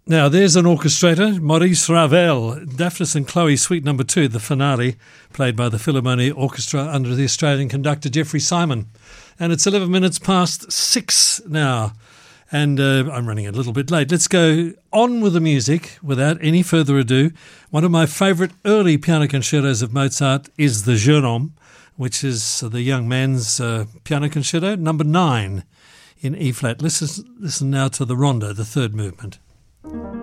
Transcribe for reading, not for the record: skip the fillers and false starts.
Now, there's an orchestrator, Maurice Ravel, Daphnis and Chloe, Suite No. 2, the finale, played by the Philharmonia Orchestra under the Australian conductor Jeffrey Simon. And it's 11 minutes past 6 now, and I'm running a little bit late. Let's go on with the music without any further ado. One of my favourite early piano concertos of Mozart is the Jeune Homme, which is the young man's piano concerto, number 9 in E-flat. Listen now to the rondo, the third movement.